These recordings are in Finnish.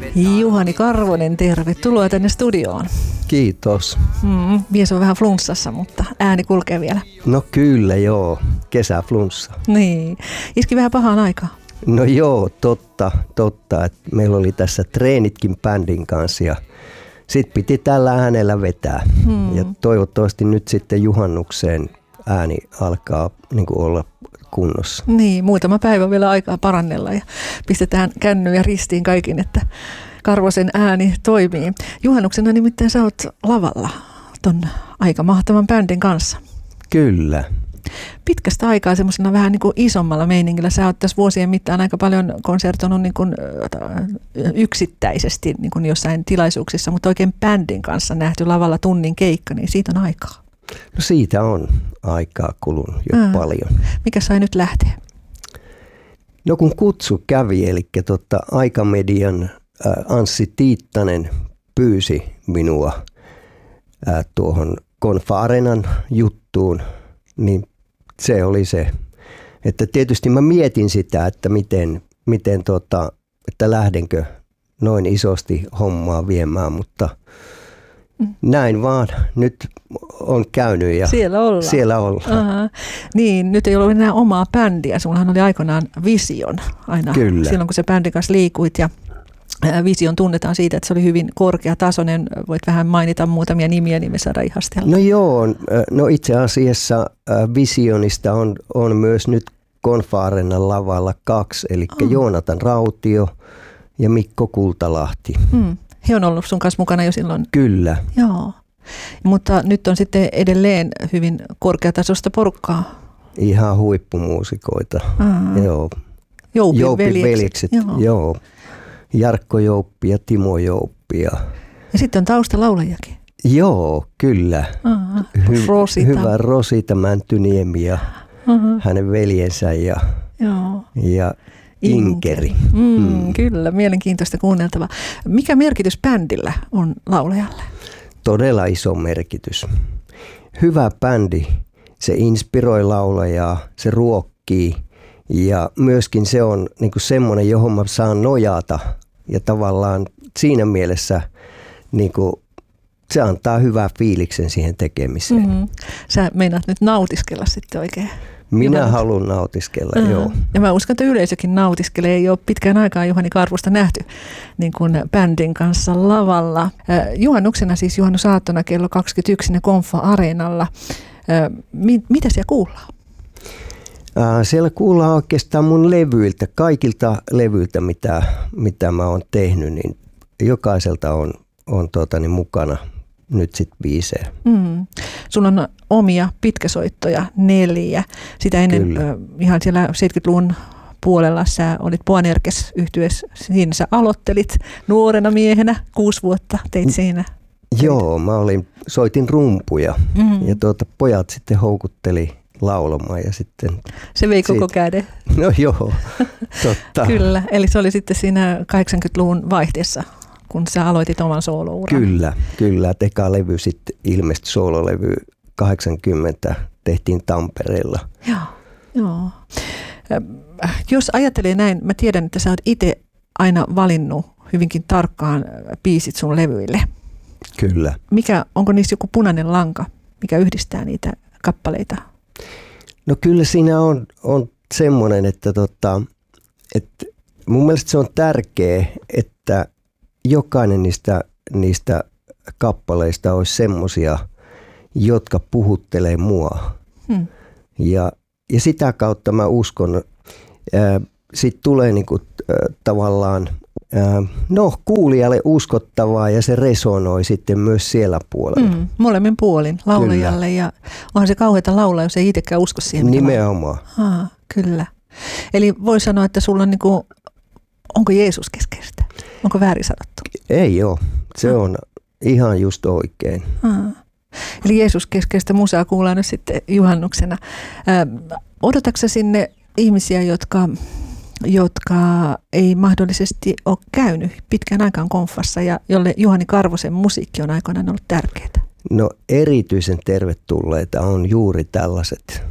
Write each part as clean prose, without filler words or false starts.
Juhani Karvonen, tervetuloa tänne studioon. Kiitos. Mies on vähän flunssassa, mutta ääni kulkee vielä. No kyllä joo, kesäflunssa. Niin, iski vähän pahaan aikaan. No joo, totta. Että meillä oli tässä treenitkin bändin kanssa ja sitten piti tällä äänellä vetää. Ja toivottavasti nyt sitten juhannukseen ääni alkaa niin kuin olla kunnossa. Niin, muutama päivä vielä aikaa parannella ja pistetään kännyjä ristiin kaikin, että Karvosen ääni toimii. Juhannuksena nimittäin sä oot lavalla ton aika mahtavan bändin kanssa. Kyllä. Pitkästä aikaa semmoisena vähän niin kuin isommalla meiningillä. Sä oot tässä vuosien mittaan aika paljon konsertoinut niin kuin yksittäisesti niin kuin jossain tilaisuuksissa, mutta oikein bändin kanssa nähty lavalla tunnin keikka, niin siitä on aikaa. No siitä on aikaa kulunut jo paljon. Mikä sai nyt lähteä? No kun kutsu kävi, eli Aikamedian Anssi Tiittanen pyysi minua tuohon Konfa-areenan juttuun, niin se oli se. Että tietysti mä mietin sitä, että miten että lähdenkö noin isosti hommaa viemään, mutta näin vaan nyt on käynyt ja siellä ollaan. Niin, nyt ei ole enää omaa bändiä. Sullahan oli aikoinaan Vision aina. Kyllä. Silloin kun se bändin kanssa liikuit ja Vision tunnetaan siitä, että se oli hyvin korkeatasoinen. Voit vähän mainita muutamia nimiä, niin me saadaan ihastella. No joo, no itse asiassa Visionista on myös nyt Konfa-areenan lavalla 2, eli Joonatan Rautio ja Mikko Kultalahti. He on ollut sun kanssa mukana jo silloin. Kyllä. Joo, mutta nyt on sitten edelleen hyvin korkeatasoista porukkaa. Ihan huippumuusikoita. Joo. Joupin veljekset. Joo. Jarkko Jouppi ja Timo Jouppi. Ja sitten on taustalaulajakin. Joo, kyllä. Rosita. Hyvä Rosita Mäntyniemi ja hänen veljensä ja Inkeri. Kyllä, mielenkiintoista kuunneltavaa. Mikä merkitys bändillä on laulajalle? Todella iso merkitys. Hyvä bändi, se inspiroi laulajaa, se ruokkii ja myöskin se on niin kuin semmoinen, johon mä saan nojata ja tavallaan siinä mielessä niin kuin se antaa hyvää fiiliksen siihen tekemiseen. Sä meinaat nyt nautiskella sitten oikein. Minä haluan nautiskella, joo. Ja mä uskon, että yleisökin nautiskelee. Ei ole pitkään aikaa Juhani Karvosta nähty niin kuin bändin kanssa lavalla. Juhannuksena siis juhannusaattona kello 21 Konfa-areenalla. Mitä siellä kuullaan? Siellä kuullaan oikeastaan mun levyiltä, kaikilta levyiltä, mitä mä oon tehnyt, niin jokaiselta on mukana nyt sitten biisejä. Sulla on omia pitkäsoittoja 4. Sitä ennen ihan siellä 70-luvun puolella sä olit Puanerkes -yhtyeessä. Siinä sä aloittelit nuorena miehenä, 6 vuotta teit siinä. Joo, soitin rumpuja ja pojat sitten houkutteli laulamaan ja sitten se vei koko käden. No joo, totta. Kyllä, eli se oli sitten siinä 80-luvun vaihteessa, kun sä aloitit oman soolouran. Kyllä. Eka levy sitten ilmestyi, soololevy 80 tehtiin Tampereella. Joo. Jos ajattelee näin, mä tiedän, että sä oot itse aina valinnut hyvinkin tarkkaan biisit sun levyille. Kyllä. Onko niissä joku punainen lanka, mikä yhdistää niitä kappaleita? No kyllä siinä on semmoinen, että mun mielestä se on tärkeä, että jokainen niistä kappaleista olisi semmoisia, jotka puhuttelee mua. Ja sitä kautta mä uskon, siitä tulee niinku, tavallaan kuulijalle uskottavaa ja se resonoi sitten myös siellä puolella. Molemmin puolin laulajalle. Kyllä. Ja onhan se kauheata laulaa, jos ei itsekään usko siihen. Nimenomaan. Kyllä. Eli voi sanoa, että sulla on niinku, onko Jeesus keskeistä? Onko väärin sanottu? Ei ole. Se on ihan just oikein. Eli Jeesus keskeistä musaa kuullaan nyt sitten juhannuksena. Odotatko sinne ihmisiä, jotka ei mahdollisesti ole käynyt pitkään aikaan konfassa ja jolle Juhani Karvosen musiikki on aikoinaan ollut tärkeää? No erityisen tervetulleita on juuri tällaiset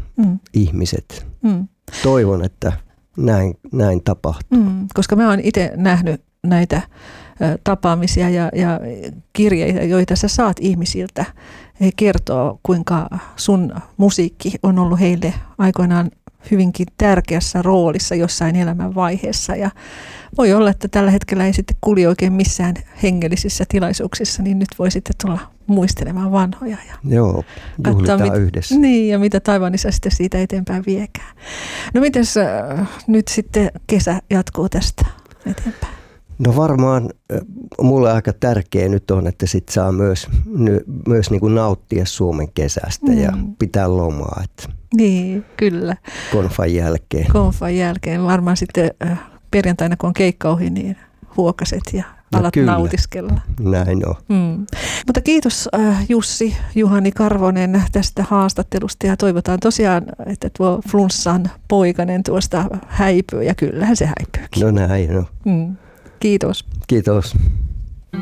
ihmiset. Toivon, että näin tapahtuu. Koska mä oon itse nähnyt näitä tapaamisia ja kirjeitä, joita sä saat ihmisiltä. He kertoo, kuinka sun musiikki on ollut heille aikoinaan hyvinkin tärkeässä roolissa jossain elämänvaiheessa. Ja voi olla, että tällä hetkellä ei sitten kulje oikein missään hengellisissä tilaisuuksissa, niin nyt voi sitten tulla muistelemaan vanhoja. Joo, juhlitaan yhdessä. Niin, ja mitä Taiwanissa sitten siitä eteenpäin viekään. No mites nyt sitten kesä jatkuu tästä eteenpäin? No varmaan mulle aika tärkeä nyt on, että sit saa myös niin kuin nauttia Suomen kesästä ja pitää lomaa. Että niin, kyllä. Konfan jälkeen. Varmaan sitten perjantaina, kun on keikka ohi, niin huokaset ja alat nautiskella. Näin on. Mutta kiitos Jussi Juhani Karvonen tästä haastattelusta ja toivotaan tosiaan, että tuo flunssan poikanen tuosta häipyy ja kyllähän se häipyykin. No näin on. Kiitos. Kiitos.